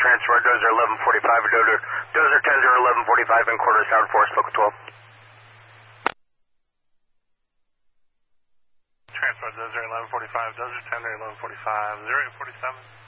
Transfer Dozer 1145, Dozer 10-1145 in quarters, Howard Forest, local 12. Transfer Dozer 1145, Dozer 10-1145, 0847.